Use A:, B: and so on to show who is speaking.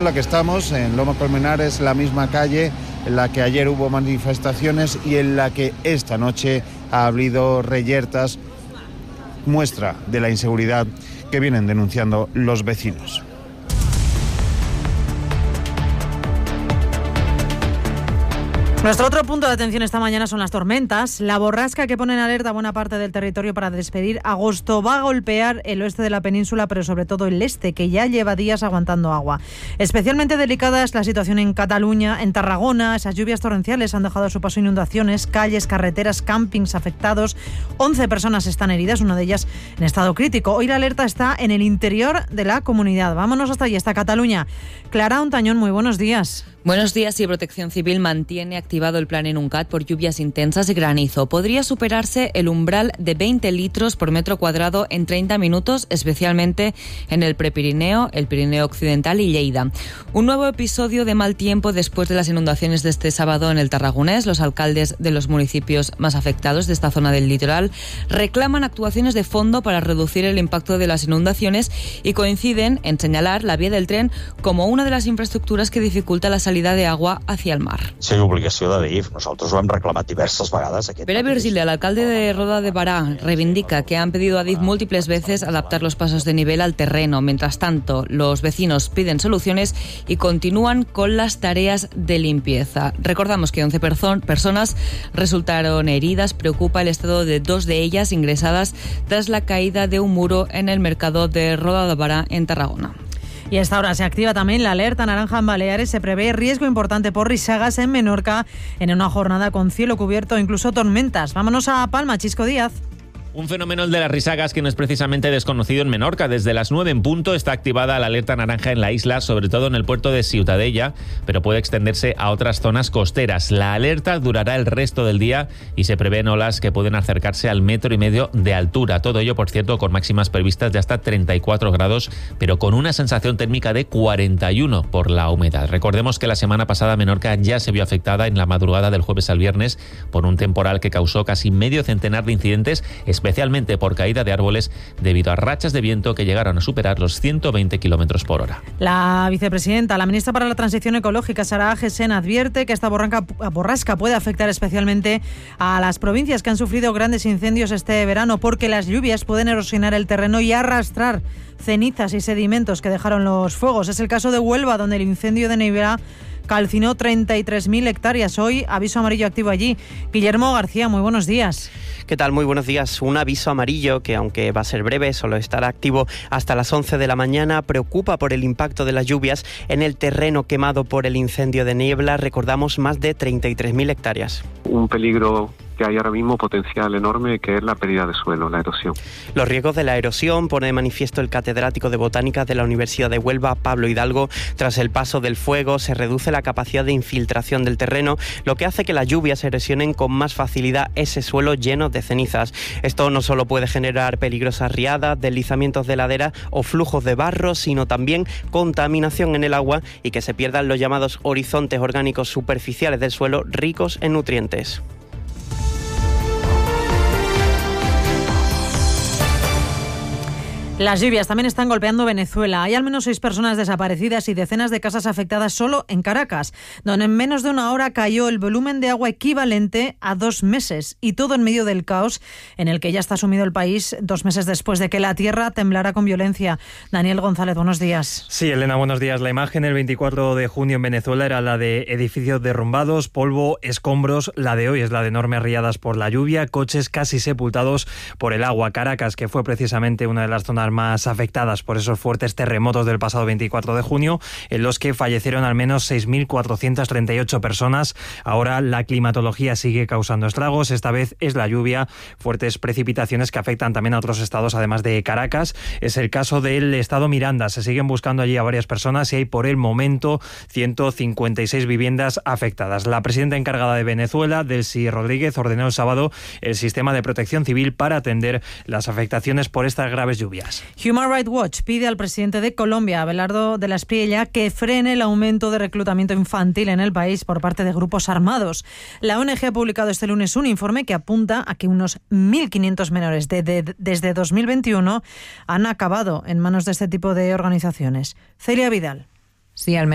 A: la que estamos, en Loma Colmenares, la misma calle en la que ayer hubo manifestaciones y en la que esta noche ha habido reyertas, muestra de la inseguridad que vienen denunciando los vecinos.
B: Nuestro otro punto de atención esta mañana son las tormentas. La borrasca que pone en alerta buena parte del territorio para despedir agosto va a golpear el oeste de la península, pero sobre todo el este, que ya lleva días aguantando agua. Especialmente delicada es la situación en Cataluña, en Tarragona. Esas lluvias torrenciales han dejado a su paso inundaciones, calles, carreteras, campings afectados. 11 personas están heridas, una de ellas en estado crítico. Hoy la alerta está en el interior de la comunidad. Vámonos hasta allí, hasta Cataluña. Clara Ontañón, muy buenos días.
C: Buenos días. Y Protección Civil mantiene activado el plan Enuncat por lluvias intensas y granizo. Podría superarse el umbral de 20 litros por metro cuadrado en 30 minutos, especialmente en el Prepirineo, el Pirineo Occidental y Lleida. Un nuevo episodio de mal tiempo después de las inundaciones de este sábado en el Tarragonés. Los alcaldes de los municipios más afectados de esta zona del litoral reclaman actuaciones de fondo para reducir el impacto de las inundaciones y coinciden en señalar la vía del tren como una de las infraestructuras que dificulta la salida de agua hacia el mar.
D: Sí, obligació de DIF. Nosaltres ho hem reclamat diverses vegades.
C: Pere Virgili, el alcalde de Roda de Bará, reivindica que han pedido a DIF múltiples veces adaptar los pasos de nivel al terreno. Mientras tanto, los vecinos piden soluciones y continúan con las tareas de limpieza. Recordamos que 11 personas resultaron heridas. Preocupa el estado de 2 de ellas ingresadas tras la caída de un muro en el mercado de Roda de Bará, en Tarragona.
B: Y a esta hora se activa también la alerta naranja en Baleares. Se prevé riesgo importante por risagas en Menorca en una jornada con cielo cubierto o incluso tormentas. Vámonos a Palma, Chisco Díaz.
E: Un fenómeno, el de las risagas, que no es precisamente desconocido en Menorca. Desde las 9 en punto está activada la alerta naranja en la isla, sobre todo en el puerto de Ciutadella, pero puede extenderse a otras zonas costeras. La alerta durará el resto del día y se prevén olas que pueden acercarse al 1,5 metros de altura. Todo ello, por cierto, con máximas previstas de hasta 34 grados, pero con una sensación térmica de 41 por la humedad. Recordemos que la semana pasada Menorca ya se vio afectada en la madrugada del jueves al viernes por un temporal que causó casi medio centenar de incidentes, especialmente por caída de árboles debido a rachas de viento que llegaron a superar los 120 kilómetros por hora.
B: La vicepresidenta, la ministra para la Transición Ecológica, Sara Agesen, advierte que esta borrasca puede afectar especialmente a las provincias que han sufrido grandes incendios este verano, porque las lluvias pueden erosionar el terreno y arrastrar cenizas y sedimentos que dejaron los fuegos. Es el caso de Huelva, donde el incendio de Neivera calcinó 33.000 hectáreas. Hoy, aviso amarillo activo allí. Guillermo García, muy buenos días.
F: ¿Qué tal? Muy buenos días. Un aviso amarillo que, aunque va a ser breve, solo estará activo hasta las 11 de la mañana. Preocupa por el impacto de las lluvias en el terreno quemado por el incendio de Niebla. Recordamos, más de 33.000 hectáreas.
G: Un peligro que hay ahora mismo potencial enorme, que es la pérdida de suelo, la erosión.
F: Los riesgos de la erosión pone de manifiesto el catedrático de Botánica de la Universidad de Huelva, Pablo Hidalgo. Tras el paso del fuego se reduce la capacidad de infiltración del terreno, lo que hace que las lluvias erosionen con más facilidad ese suelo lleno de cenizas. Esto no solo puede generar peligrosas riadas, deslizamientos de ladera o flujos de barro, sino también contaminación en el agua y que se pierdan los llamados horizontes orgánicos superficiales del suelo ricos en nutrientes.
B: Las lluvias también están golpeando Venezuela. Hay al menos 6 personas desaparecidas y decenas de casas afectadas solo en Caracas, donde en menos de una hora cayó el volumen de agua equivalente a 2 meses. Y todo en medio del caos en el que ya está sumido el país 2 meses después de que la tierra temblara con violencia. Daniel González, buenos días.
H: Sí, Elena, buenos días. La imagen el 24 de junio en Venezuela era la de edificios derrumbados, polvo, escombros. La de hoy es la de enormes riadas por la lluvia, coches casi sepultados por el agua. Caracas, que fue precisamente una de las zonas más afectadas por esos fuertes terremotos del pasado 24 de junio, en los que fallecieron al menos 6.438 personas. Ahora la climatología sigue causando estragos. Esta vez es la lluvia, fuertes precipitaciones que afectan también a otros estados, además de Caracas. Es el caso del estado Miranda. Se siguen buscando allí a varias personas y hay por el momento 156 viviendas afectadas. La presidenta encargada de Venezuela, Delcy Rodríguez, ordenó el sábado el sistema de protección civil para atender las afectaciones por estas graves lluvias.
B: Human Rights Watch pide al presidente de Colombia, Abelardo de la Espriella, que frene el aumento de reclutamiento infantil en el país por parte de grupos armados. La ONG ha publicado este lunes un informe que apunta a que unos 1.500 menores desde 2021 han acabado en manos de este tipo de organizaciones. Celia Vidal.
I: Sí, al menos